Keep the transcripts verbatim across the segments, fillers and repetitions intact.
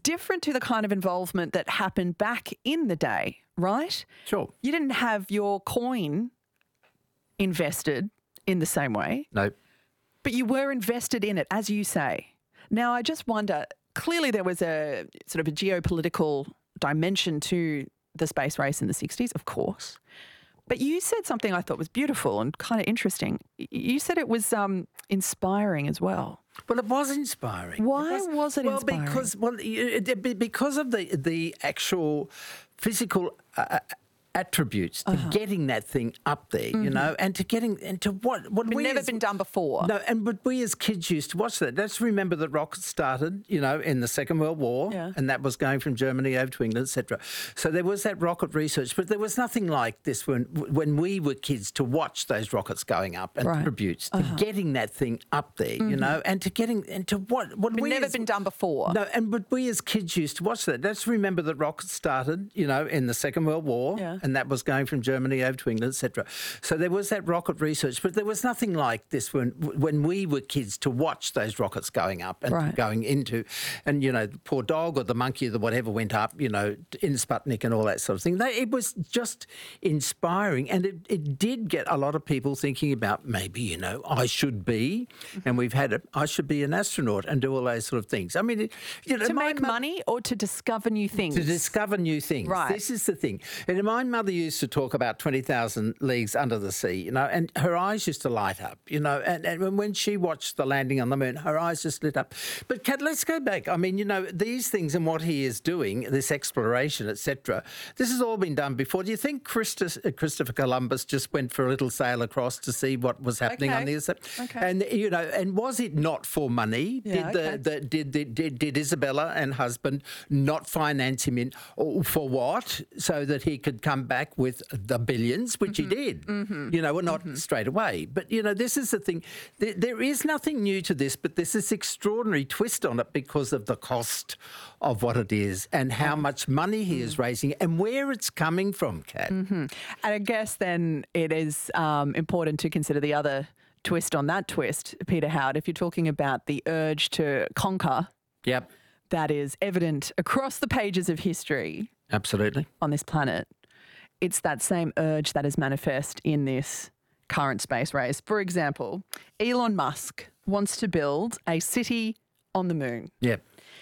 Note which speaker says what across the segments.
Speaker 1: different to the kind of involvement that happened back in the day, right?
Speaker 2: Sure.
Speaker 1: You didn't have your coin invested in the same way.
Speaker 2: No.
Speaker 1: But you were invested in it, as you say. Now, I just wonder, clearly there was a sort of a geopolitical dimension to the space race in the sixties, of course. But you said something I thought was beautiful and kind of interesting. You said it was um, inspiring as well.
Speaker 2: Well, it was inspiring.
Speaker 1: Why
Speaker 2: because,
Speaker 1: was it
Speaker 2: well,
Speaker 1: inspiring?
Speaker 2: Because, well, it- because of the, the actual physical uh, attributes to uh-huh. getting that thing up there, mm-hmm. you know, and to getting and to what what
Speaker 1: it's
Speaker 2: we
Speaker 1: never
Speaker 2: as,
Speaker 1: been done before.
Speaker 2: No, and but we as kids used to watch that. Let's remember that rockets started, you know, in the Second World War,
Speaker 1: yeah.
Speaker 2: and that was going from Germany over to England, et cetera. So there was that rocket research, but there was nothing like this when when we were kids to watch those rockets going up and
Speaker 1: right.
Speaker 2: tributes to
Speaker 1: uh-huh.
Speaker 2: getting that thing up there,
Speaker 1: mm-hmm.
Speaker 2: you know, and to getting and to what what
Speaker 1: it's
Speaker 2: we
Speaker 1: never
Speaker 2: as,
Speaker 1: been done before.
Speaker 2: No, and but we as kids used to watch that. Let's remember that rockets started, you know, in the Second World War,
Speaker 1: yeah.
Speaker 2: and that was going from Germany over to England, et cetera. So there was that rocket research, but there was nothing like this when when we were kids to watch those rockets going up and
Speaker 1: right.
Speaker 2: going into, and, you know, the poor dog or the monkey or the whatever went up, you know, in Sputnik and all that sort of thing. They, it was just inspiring, and it, it did get a lot of people thinking about maybe, you know, I should be, and we've had it, I should be an astronaut and do all those sort of things. I mean, it, you know,
Speaker 1: to make
Speaker 2: mo-
Speaker 1: money or to discover new things?
Speaker 2: To discover new things.
Speaker 1: Right.
Speaker 2: This is the thing. And my mother used to talk about twenty thousand Leagues Under the Sea, you know, and her eyes used to light up, you know, and, and when she watched the landing on the moon, her eyes just lit up. But, Kat, let's go back. I mean, you know, these things and what he is doing, this exploration, et cetera, this has all been done before. Do you think Christus, uh, Christopher Columbus just went for a little sail across to see what was happening
Speaker 1: okay.
Speaker 2: on the other side?
Speaker 1: Okay.
Speaker 2: And, you know, and was it not for money?
Speaker 1: Yeah,
Speaker 2: did,
Speaker 1: okay.
Speaker 2: the, the, did, did, did, did Isabella and husband not finance him in or for what? So that he could come back with the billions, which
Speaker 1: mm-hmm.
Speaker 2: he did.
Speaker 1: Mm-hmm.
Speaker 2: You know, well, not
Speaker 1: mm-hmm.
Speaker 2: straight away. But, you know, this is the thing. There, there is nothing new to this, but there's this extraordinary twist on it because of the cost of what it is and how much money he is raising and where it's coming from, Kat.
Speaker 1: Mm-hmm. And I guess then it is um, important to consider the other twist on that twist, Peter Howard. If you're talking about the urge to conquer,
Speaker 2: Yep.
Speaker 1: that is evident across the pages of history.
Speaker 2: Absolutely.
Speaker 1: On this planet, it's that same urge that is manifest in this current space race. For example, Elon Musk wants to build a city on the moon.
Speaker 2: Yep.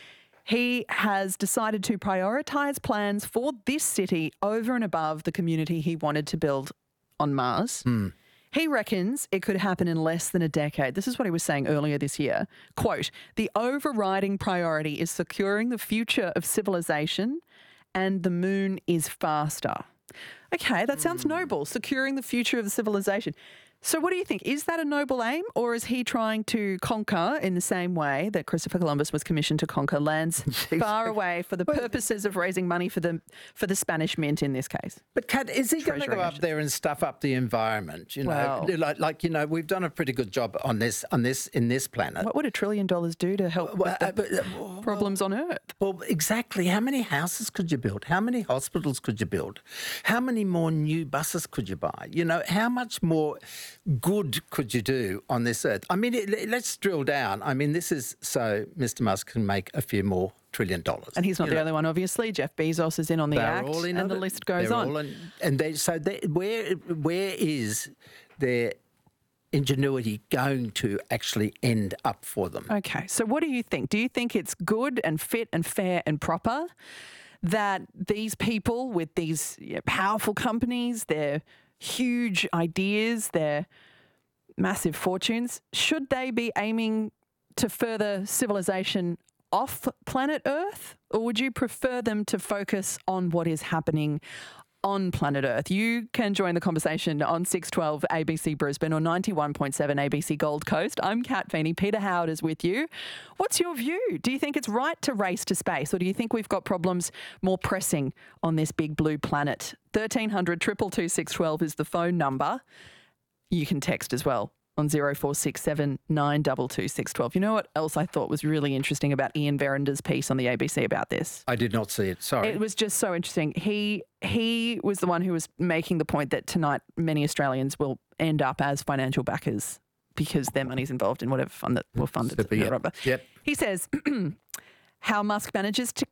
Speaker 1: He has decided to prioritise plans for this city over and above the community he wanted to build on Mars.
Speaker 2: Mm.
Speaker 1: He reckons it could happen in less than a decade. This is what he was saying earlier this year. Quote, the overriding priority is securing the future of civilization and the moon is faster. Okay, that sounds noble, securing the future of civilization. So what do you think? Is that a noble aim, or is he trying to conquer in the same way that Christopher Columbus was commissioned to conquer lands far away for the purposes of raising money for the for the Spanish mint in this case?
Speaker 2: But, Kat, is he going to go up there and stuff up the environment? You know,
Speaker 1: well,
Speaker 2: like, like you know, we've done a pretty good job on this, on this, in this planet.
Speaker 1: What would a trillion dollars do to help
Speaker 2: well,
Speaker 1: with the
Speaker 2: uh, but, uh, well,
Speaker 1: problems on Earth?
Speaker 2: Well, exactly. How many houses could you build? How many hospitals could you build? How many more new buses could you buy? You know, how much more good could you do on this Earth? I mean, it, let's drill down. I mean, this is so Mister Musk can make a few more trillion dollars.
Speaker 1: And he's not
Speaker 2: you
Speaker 1: the
Speaker 2: know.
Speaker 1: only one, obviously. Jeff Bezos is in on the
Speaker 2: They're
Speaker 1: act,
Speaker 2: all in
Speaker 1: and
Speaker 2: on
Speaker 1: the
Speaker 2: it.
Speaker 1: list goes
Speaker 2: They're
Speaker 1: on.
Speaker 2: all in, and they, so they, where where is their ingenuity going to actually end up for them?
Speaker 1: Okay, so what do you think? Do you think it's good and fit and fair and proper that these people with these you know, powerful companies, their huge ideas, their massive fortunes, should they be aiming to further civilization off planet Earth, or would you prefer them to focus on what is happening on planet Earth? You can join the conversation on six twelve A B C Brisbane or ninety-one point seven A B C Gold Coast. I'm Kat Feeney. Peter Howard is with you. What's your view? Do you think it's right to race to space, or do you think we've got problems more pressing on this big blue planet? thirteen hundred, two two two, six one two is the phone number. You can text as well on zero four six seven, nine two two, six one two. You know what else I thought was really interesting about Ian Verander's piece on the A B C about this?
Speaker 2: I did not see it. Sorry.
Speaker 1: It was just so interesting. He he was the one who was making the point that tonight many Australians will end up as financial backers because their money's involved in whatever fund that will fund it.
Speaker 2: Super, yep. Yep.
Speaker 1: He says how Musk manages to